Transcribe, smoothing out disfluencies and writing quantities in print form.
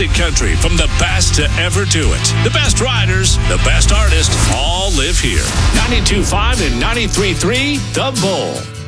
classic country from the best to ever do it. The best riders, the best artists, all live here. 92.5 and 93.3 The Bull.